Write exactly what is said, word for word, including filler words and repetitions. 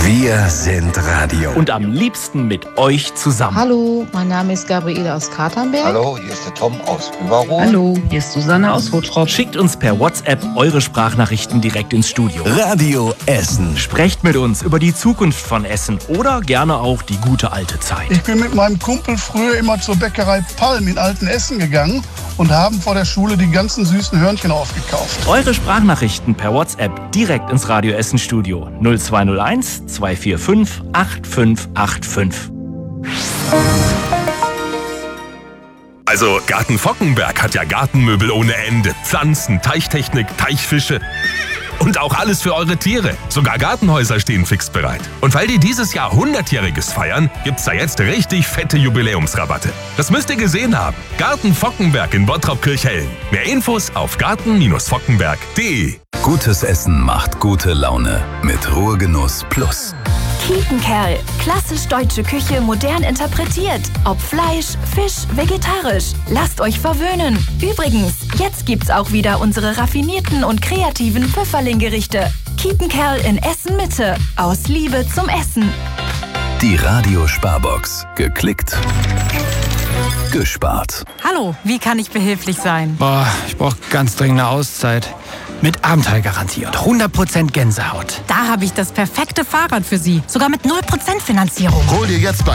Wir sind Radio. Und am liebsten mit euch zusammen. Hallo, mein Name ist Gabriele aus Katernberg. Hallo, hier ist der Tom aus Überruhr. Hallo, hier ist Susanne aus Hottrop. Schickt uns per WhatsApp eure Sprachnachrichten direkt ins Studio. Radio Essen. Sprecht mit uns über die Zukunft von Essen oder gerne auch die gute alte Zeit. Ich bin mit meinem Kumpel früher immer zur Bäckerei Palm in Altenessen gegangen und haben vor der Schule die ganzen süßen Hörnchen aufgekauft. Eure Sprachnachrichten per WhatsApp direkt ins Radio Essen Studio null zwei null eins zwei vier fünf acht fünf acht fünf. Also Garten Fockenberg hat ja Gartenmöbel ohne Ende, Pflanzen, Teichtechnik, Teichfische und auch alles für eure Tiere. Sogar Gartenhäuser stehen fix bereit. Und weil die dieses Jahr hundertjähriges feiern, gibt's da jetzt richtig fette Jubiläumsrabatte. Das müsst ihr gesehen haben. Garten Fockenberg in Bottrop-Kirchhellen. Mehr Infos auf garten Fockenberg punkt de. Gutes Essen macht gute Laune mit Ruhegenuss Plus. Kietenkerl. Klassisch deutsche Küche modern interpretiert. Ob Fleisch, Fisch, vegetarisch. Lasst euch verwöhnen. Übrigens, jetzt gibt's auch wieder unsere raffinierten und kreativen Pfifferling-Gerichte. Kietenkerl in Essen-Mitte. Aus Liebe zum Essen. Die Radio-Sparbox. Geklickt. Gespart. Hallo, wie kann ich behilflich sein? Boah, ich brauche ganz dringend eine Auszeit. Mit Abenteuergarantie und hundert Prozent Gänsehaut. Da habe ich das perfekte Fahrrad für Sie. Sogar mit null Prozent Finanzierung. Hol dir jetzt bei